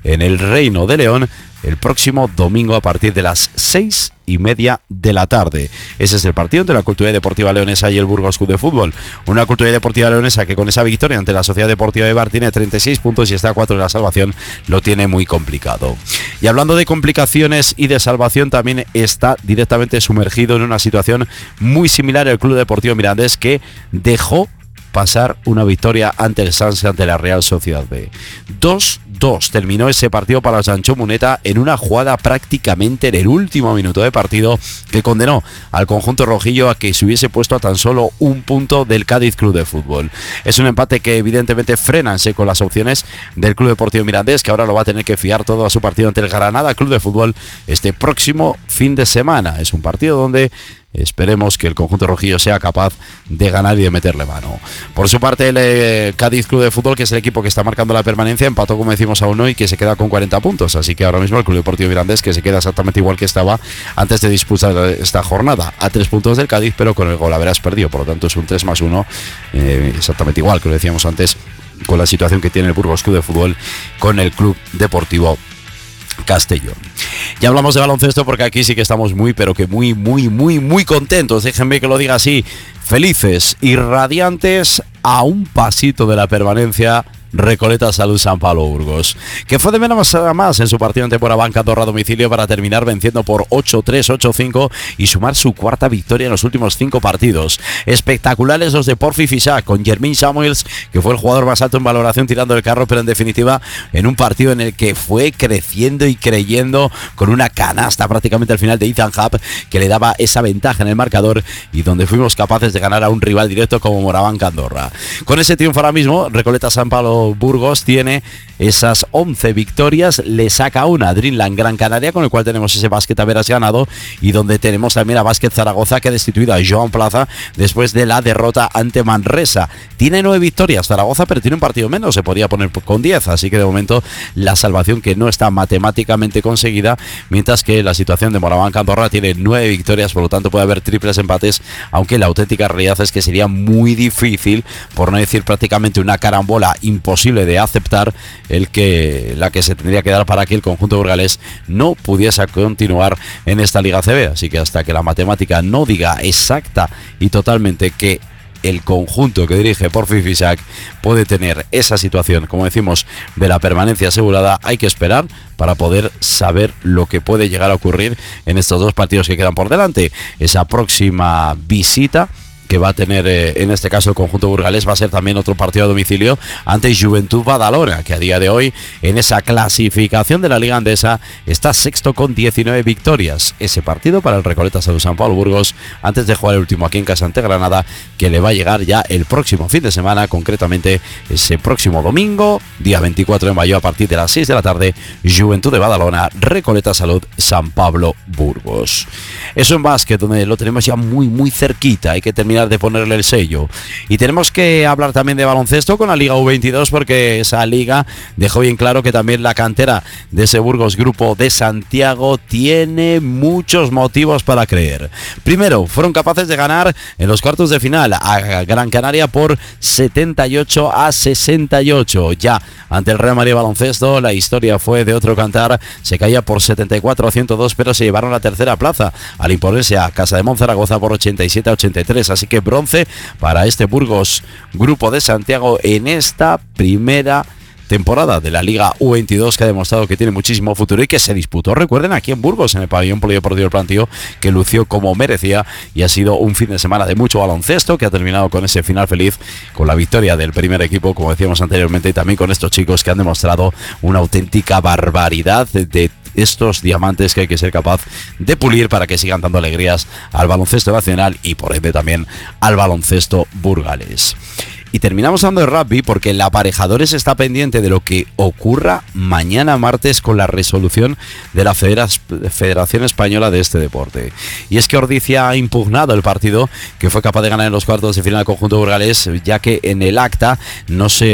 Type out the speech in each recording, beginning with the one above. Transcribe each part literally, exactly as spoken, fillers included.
en el Reino de León el próximo domingo a partir de las seis y media de la tarde. Ese es el partido entre la Cultural Deportiva Leonesa y el Burgos Club de Fútbol. Una Cultural Deportiva Leonesa que con esa victoria ante la Sociedad Deportiva Eibar tiene treinta y seis puntos y está a cuatro de la salvación. Lo tiene muy complicado. Y hablando de complicaciones y de salvación, también está directamente sumergido en una situación muy similar el Club Deportivo Mirandés, que dejó pasar una victoria ante el Sanse, ante la Real Sociedad B. dos dos terminó ese partido para Sancho Muneta en una jugada prácticamente en el último minuto de partido que condenó al conjunto rojillo a que se hubiese puesto a tan solo un punto del Cádiz Club de Fútbol. Es un empate que evidentemente frena en seco las opciones del Club Deportivo Mirandés, que ahora lo va a tener que fiar todo a su partido ante el Granada Club de Fútbol este próximo fin de semana. Es un partido donde esperemos que el conjunto rojillo sea capaz de ganar y de meterle mano. Por su parte, el eh, Cádiz Club de Fútbol, que es el equipo que está marcando la permanencia, empató, como decimos, a uno y que se queda con cuarenta puntos. Así que ahora mismo el Club Deportivo Mirandés, que se queda exactamente igual que estaba antes de disputar esta jornada, a tres puntos del Cádiz, pero con el gol haberás perdido. Por lo tanto, es un tres más uno, eh, exactamente igual que lo decíamos antes, con la situación que tiene el Burgos Club de Fútbol con el Club Deportivo Castellón. Ya hablamos de baloncesto porque aquí sí que estamos muy, pero que muy, muy, muy, muy contentos. Déjenme que lo diga así. Felices y radiantes a un pasito de la permanencia. Recoleta Salud San Pablo Burgos, que fue de menos a más en su partido ante Moraván Andorra a domicilio para terminar venciendo por ocho tres, ocho cinco y sumar su cuarta victoria en los últimos cinco partidos. Espectaculares los de Porfi Fisac, con Jermaine Samuels, que fue el jugador más alto en valoración tirando el carro, pero en definitiva en un partido en el que fue creciendo y creyendo, con una canasta prácticamente al final de Ethan Happ que le daba esa ventaja en el marcador y donde fuimos capaces de ganar a un rival directo como Moraván Andorra. Con ese triunfo ahora mismo Recoleta San Pablo Burgos tiene esas once victorias, le saca una a Dreamland Gran Canaria, con el cual tenemos ese básquet a veras ganado, y donde tenemos también a Básquet Zaragoza, que ha destituido a Joan Plaza después de la derrota ante Manresa. Tiene nueve victorias Zaragoza, pero tiene un partido menos, se podría poner con diez, así que de momento la salvación que no está matemáticamente conseguida, mientras que la situación de Moraván Andorra tiene nueve victorias, por lo tanto puede haber triples empates, aunque la auténtica realidad es que sería muy difícil, por no decir prácticamente una carambola imposible de aceptar, el que la que se tendría que dar para que el conjunto burgalés no pudiese continuar en esta Liga C B. Así que hasta que la matemática no diga exacta y totalmente que el conjunto que dirige Porfi Fisac puede tener esa situación, como decimos, de la permanencia asegurada, hay que esperar para poder saber lo que puede llegar a ocurrir en estos dos partidos que quedan por delante. Esa próxima visita que va a tener eh, en este caso el conjunto burgalés va a ser también otro partido a domicilio ante Juventud Badalona, que a día de hoy en esa clasificación de la Liga Andesa está sexto con diecinueve victorias. Ese partido para el Recoleta Salud San Pablo Burgos antes de jugar el último aquí en casa ante Granada, que le va a llegar ya el próximo fin de semana, concretamente ese próximo domingo, día veinticuatro de mayo, a partir de las seis de la tarde, Juventud de Badalona, Recoleta Salud San Pablo Burgos. Eso en básquet, donde lo tenemos ya muy muy cerquita, hay que terminar de ponerle el sello. Y tenemos que hablar también de baloncesto con la Liga U veintidós, porque esa liga dejó bien claro que también la cantera de ese Burgos Grupo de Santiago tiene muchos motivos para creer. Primero, fueron capaces de ganar en los cuartos de final a Gran Canaria por setenta y ocho a sesenta y ocho. Ya ante el Real Madrid Baloncesto la historia fue de otro cantar, se caía por setenta y cuatro a ciento dos, pero se llevaron la tercera plaza al imponerse a Casa de Monzaragoza por ochenta y siete a ochenta y tres. Así que bronce para este Burgos Grupo de Santiago en esta primera temporada de la Liga U veintidós, que ha demostrado que tiene muchísimo futuro y que se disputó, recuerden, aquí en Burgos, en el pabellón polideportivo del Plantío, que lució como merecía, y ha sido un fin de semana de mucho baloncesto que ha terminado con ese final feliz, con la victoria del primer equipo, como decíamos anteriormente, y también con estos chicos que han demostrado una auténtica barbaridad de estos diamantes que hay que ser capaz de pulir para que sigan dando alegrías al baloncesto nacional y por ende también al baloncesto burgalés. Y terminamos hablando de rugby porque el Aparejadores está pendiente de lo que ocurra mañana martes con la resolución de la Federación Española de este deporte. Y es que Ordicia ha impugnado el partido que fue capaz de ganar en los cuartos de final al conjunto burgalés, ya que en el acta no se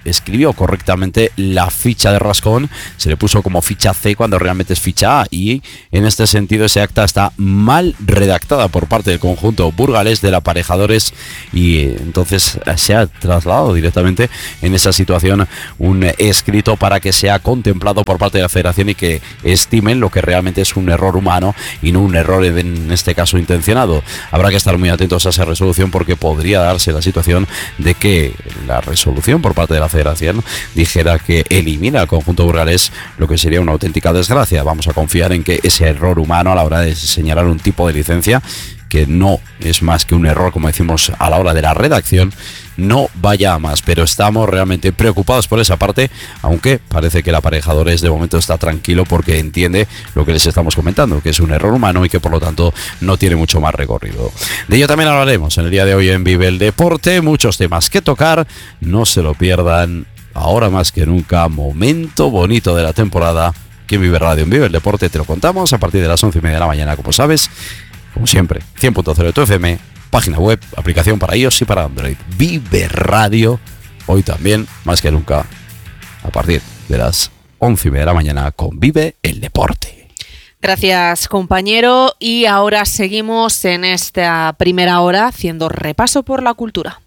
escribió correctamente la ficha de Rascón, se le puso como ficha C cuando realmente es ficha A, y en este sentido ese acta está mal redactada por parte del conjunto burgalés del Aparejadores, y entonces se ha trasladado directamente en esa situación un escrito para que sea contemplado por parte de la Federación y que estimen lo que realmente es un error humano y no un error en este caso intencionado. Habrá que estar muy atentos a esa resolución porque podría darse la situación de que la resolución por parte de la Federación dijera que elimina al conjunto burgalés, lo que sería una auténtica desgracia. Vamos a confiar en que ese error humano a la hora de señalar un tipo de licencia, que no es más que un error, como decimos, a la hora de la redacción, no vaya a más. Pero estamos realmente preocupados por esa parte, aunque parece que el Aparejadores de momento está tranquilo porque entiende lo que les estamos comentando, que es un error humano y que por lo tanto no tiene mucho más recorrido. De ello también hablaremos en el día de hoy en Vive el Deporte, muchos temas que tocar, no se lo pierdan. Ahora más que nunca, momento bonito de la temporada, que en Vive Radio, en Vive el Deporte, te lo contamos a partir de las once y media de la mañana, como sabes, como siempre, cien punto cero de tu F M, página web, aplicación para iOS y para Android. Vive Radio, hoy también, más que nunca, a partir de las once y media de la mañana, con Vive el Deporte. Gracias, compañero, y ahora seguimos en esta primera hora haciendo repaso por la cultura.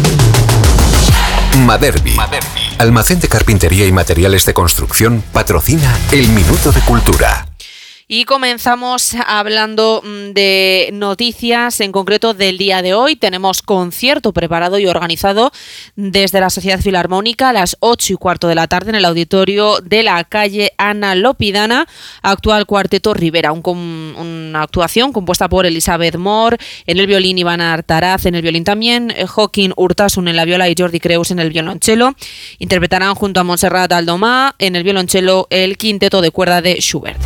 Maderbi, Maderbi, almacén de carpintería y materiales de construcción, patrocina el Minuto de Cultura. Y comenzamos hablando de noticias, en concreto del día de hoy. Tenemos concierto preparado y organizado desde la Sociedad Filarmónica a las ocho y cuarto de la tarde en el auditorio de la calle Ana Lopidana, actual Cuarteto Rivera. Un, una actuación compuesta por Elizabeth Moore en el violín, Iván Artaraz en el violín también, Joaquín Urtasun en la viola y Jordi Creus en el violonchelo. Interpretarán junto a Montserrat Aldomà en el violonchelo el quinteto de cuerda de Schubert.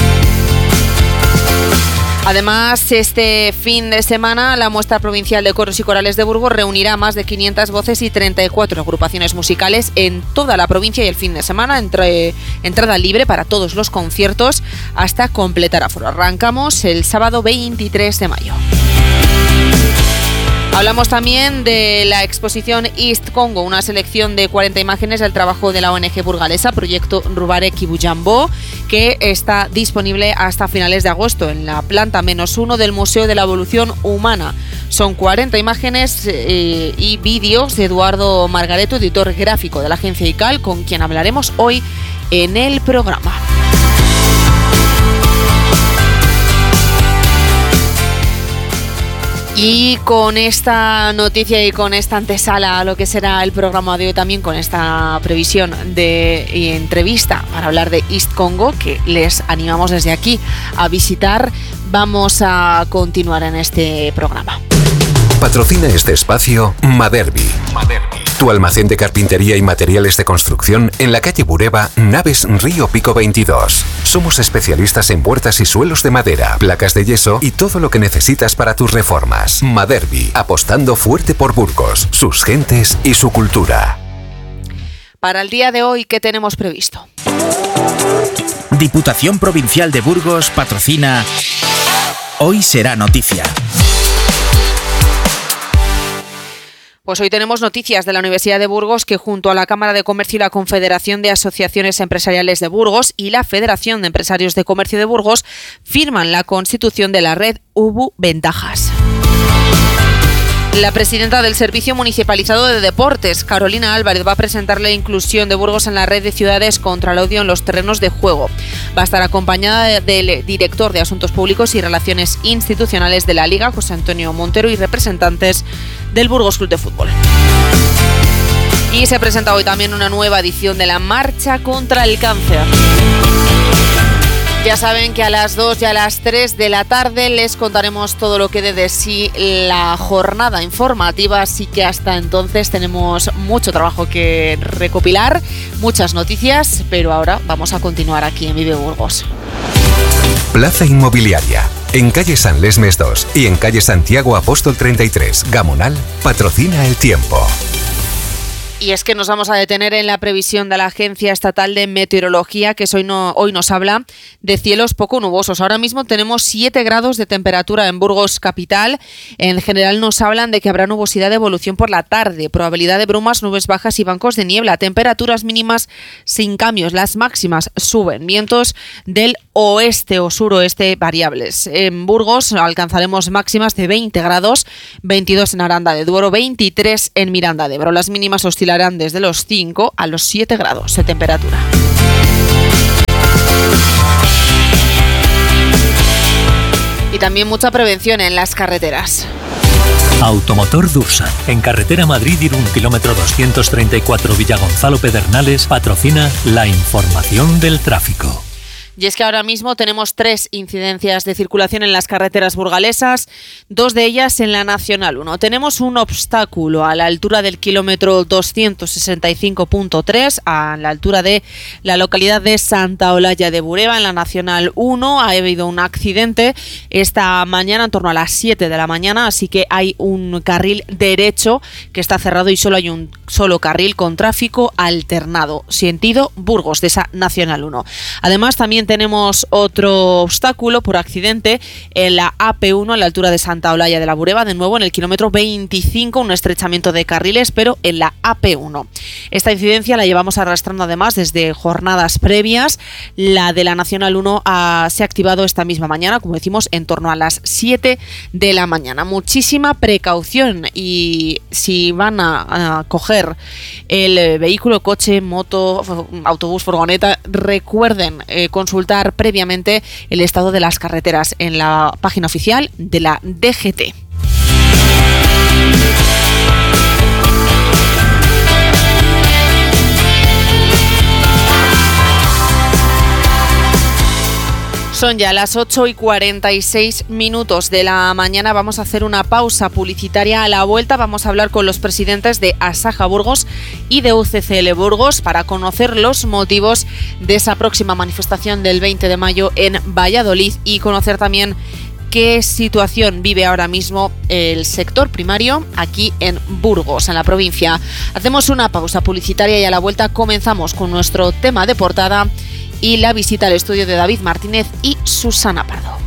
Además, este fin de semana, la muestra provincial de coros y corales de Burgos reunirá más de quinientas voces y treinta y cuatro agrupaciones musicales en toda la provincia, y el fin de semana entre, entrada libre para todos los conciertos hasta completar aforo. Arrancamos el sábado veintitrés de mayo. Hablamos también de la exposición East Congo, una selección de cuarenta imágenes del trabajo de la O N G burgalesa Proyecto Rubare Kibujambo, que está disponible hasta finales de agosto en la planta menos uno del Museo de la Evolución Humana. Son cuarenta imágenes eh, y vídeos de Eduardo Margareto, editor gráfico de la agencia I C A L, con quien hablaremos hoy en el programa. Y con esta noticia y con esta antesala a lo que será el programa de hoy, también con esta previsión de entrevista para hablar de East Congo, que les animamos desde aquí a visitar, vamos a continuar en este programa. Patrocina este espacio Maderbi. Maderbi, tu almacén de carpintería y materiales de construcción en la calle Bureba, Naves Río Pico veintidós. Somos especialistas en puertas y suelos de madera, placas de yeso y todo lo que necesitas para tus reformas. Maderbi, apostando fuerte por Burgos, sus gentes y su cultura. Para el día de hoy, ¿qué tenemos previsto? Diputación Provincial de Burgos patrocina Hoy Será Noticia. Pues hoy tenemos noticias de la Universidad de Burgos, que junto a la Cámara de Comercio y la Confederación de Asociaciones Empresariales de Burgos y la Federación de Empresarios de Comercio de Burgos firman la constitución de la red U B U Ventajas. La presidenta del Servicio Municipalizado de Deportes, Carolina Álvarez, va a presentar la inclusión de Burgos en la red de ciudades contra el odio en los terrenos de juego. Va a estar acompañada del director de Asuntos Públicos y Relaciones Institucionales de la Liga, José Antonio Montero, y representantes del Burgos Club de Fútbol. Y se presenta hoy también una nueva edición de la Marcha contra el Cáncer. Ya saben que a las dos y a las tres de la tarde les contaremos todo lo que dé de sí la jornada informativa, así que hasta entonces tenemos mucho trabajo que recopilar, muchas noticias, pero ahora vamos a continuar aquí en Vive Burgos. Plaza Inmobiliaria, en calle San Lesmes dos y en calle Santiago Apóstol treinta y tres, Gamonal, patrocina el tiempo. Y es que nos vamos a detener en la previsión de la Agencia Estatal de Meteorología, que hoy, no, hoy nos habla de cielos poco nubosos. Ahora mismo tenemos siete grados de temperatura en Burgos capital. En general nos hablan de que habrá nubosidad de evolución por la tarde, probabilidad de brumas, nubes bajas y bancos de niebla. Temperaturas mínimas sin cambios, las máximas suben. Vientos del oeste o suroeste variables. En Burgos alcanzaremos máximas de veinte grados, veintidós en Aranda de Duero, veintitrés en Miranda de Ebro. Las mínimas oscilarán desde los cinco a los siete grados de temperatura. Y también mucha prevención en las carreteras. Automotor Dursa, en carretera Madrid-Irún, kilómetro doscientos treinta y cuatro, Villagonzalo Pedernales, patrocina la información del tráfico. Y es que ahora mismo tenemos tres incidencias de circulación en las carreteras burgalesas, dos de ellas en la Nacional uno. Tenemos un obstáculo a la altura del kilómetro doscientos sesenta y cinco punto tres, a la altura de la localidad de Santa Olalla de Bureba, en la Nacional uno. Ha habido un accidente esta mañana, en torno a las siete de la mañana, así que hay un carril derecho que está cerrado y solo hay un solo carril con tráfico alternado, sentido Burgos, de esa Nacional uno. Además, también tenemos otro obstáculo por accidente en la A P uno a la altura de Santa Olalla de la Bureba, de nuevo en el kilómetro veinticinco, un estrechamiento de carriles, pero en la A P uno. Esta incidencia la llevamos arrastrando además desde jornadas previas. La de la Nacional uno ha, se ha activado esta misma mañana, como decimos, en torno a las siete de la mañana. Muchísima precaución, y si van a, a coger el vehículo, coche, moto, autobús, furgoneta, recuerden eh, consultar previamente el estado de las carreteras en la página oficial de la D G T. Son ya las ocho y cuarenta y seis minutos de la mañana. Vamos a hacer una pausa publicitaria. A la vuelta vamos a hablar con los presidentes de Asaja Burgos y de U C C L Burgos para conocer los motivos de esa próxima manifestación del veinte de mayo en Valladolid y conocer también qué situación vive ahora mismo el sector primario aquí en Burgos, en la provincia. Hacemos una pausa publicitaria y a la vuelta comenzamos con nuestro tema de portada y la visita al estudio de David Martínez y Susana Pardo.